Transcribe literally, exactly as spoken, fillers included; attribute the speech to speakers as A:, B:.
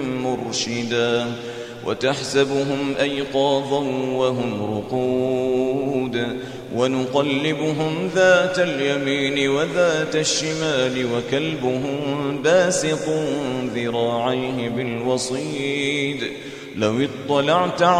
A: مرشدا وتحسبهم أيقاظا وهم رقود ونقلبهم ذات اليمين وذات الشمال وكلبهم باسط ذراعيه بالوصيد لو اطلعت